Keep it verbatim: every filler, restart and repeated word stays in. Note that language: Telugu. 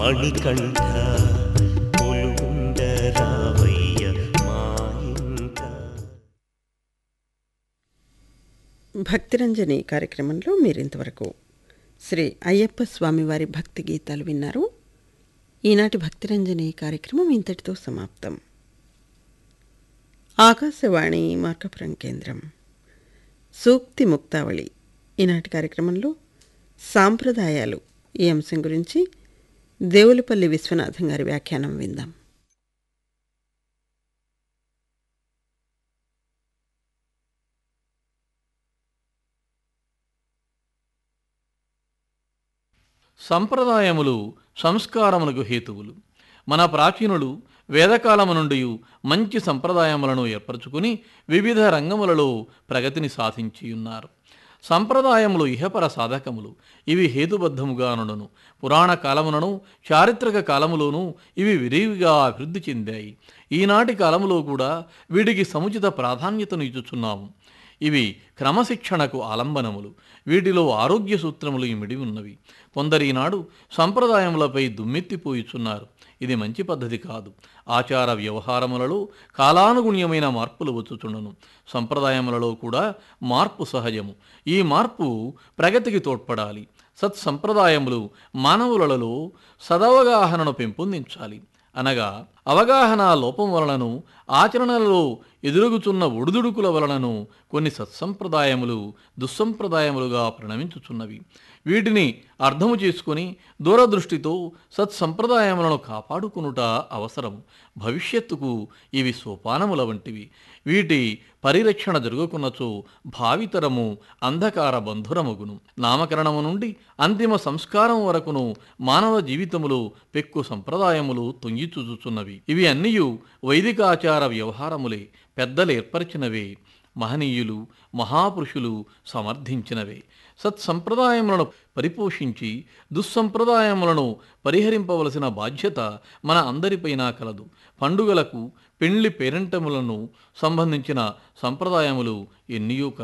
మణికంఠ కొలువుండరావయ్య మా ఇంట. భక్తిరంజని కార్యక్రమంలో మీరింతవరకు శ్రీ అయ్యప్ప స్వామివారి భక్తి గీతాలు విన్నారు. ఈనాటి భక్తిరంజని కార్యక్రమం ఇంతటితో సమాప్తం. ఆకాశవాణి మార్కపురం కేంద్రం. సూక్తి ముక్తావళి ఈనాటి కార్యక్రమంలో సాంప్రదాయాలు ఈ అంశం గురించి దేవులపల్లి విశ్వనాథం గారి వ్యాఖ్యానం విందాం. సంప్రదాయములు సంస్కారములకు హేతువులు. మన ప్రాచీనులు వేదకాలము నుండి మంచి సంప్రదాయములను ఏర్పరచుకుని వివిధ రంగములలో ప్రగతిని సాధించి ఉన్నారు. సంప్రదాయములు ఇహపర సాధకములు. ఇవి హేతుబద్ధముగానును పురాణ కాలమునను చారిత్రక కాలములోనూ ఇవి విరివిగా అభివృద్ధి చెందాయి. ఈనాటి కాలములో కూడా వీటికి సముచిత ప్రాధాన్యతను ఇచ్చుచున్నాము. ఇవి క్రమశిక్షణకు ఆలంబనములు. వీటిలో ఆరోగ్య సూత్రములు ఇమిడి ఉన్నవి. కొందరీనాడు సంప్రదాయములపై దుమ్మెత్తిపోయిచున్నారు. ఇది మంచి పద్ధతి కాదు. ఆచార వ్యవహారములలో కాలానుగుణ్యమైన మార్పులు వచ్చుచుండను. సంప్రదాయములలో కూడా మార్పు సహజము. ఈ మార్పు ప్రగతికి తోడ్పడాలి. సత్సంప్రదాయములు మానవులలో సదవగాహనను పెంపొందించాలి. అనగా అవగాహన లోపం వలనను ఆచరణలో ఎదురుగుచున్న ఒడిదుడుకుల వలనను కొన్ని సత్సంప్రదాయములు దుస్సంప్రదాయములుగా ప్రణమించుచున్నవి. వీటిని అర్థము చేసుకుని దూరదృష్టితో సత్సంప్రదాయములను కాపాడుకునుట అవసరం. భవిష్యత్తుకు ఇవి సోపానముల వంటివి. వీటి పరిరక్షణ జరుగుకున్నచో భావితరము అంధకార బంధురమగును. నామకరణము నుండి అంతిమ సంస్కారం వరకును మానవ జీవితములో పెక్కు సంప్రదాయములు తొంగిచూచుచున్నవి. ఇవి అన్నియు వైదికాచార వ్యవహారములే, పెద్దలు ఏర్పరిచినవే, మహనీయులు మహాపురుషులు సమర్థించినవే. సత్సంప్రదాయములను పరిపోషించి దుస్సంప్రదాయములను పరిహరింపవలసిన బాధ్యత మన అందరిపైన కలదు. పండుగలకు పెండ్లి పేరెంటములను సంబంధించిన సంప్రదాయములు ఎన్నియో కలవు.